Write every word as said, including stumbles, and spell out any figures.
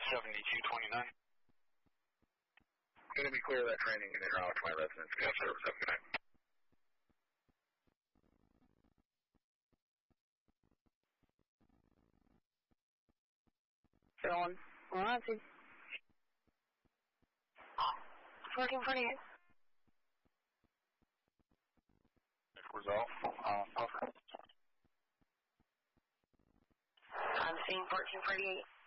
seventy-two twenty-nine. Going to be clear of that training and interrupt my residence. Good service. Have a good night. Going. Roger. fourteen forty-eight. Result. Uh, over. I'm seeing fourteen forty-eight.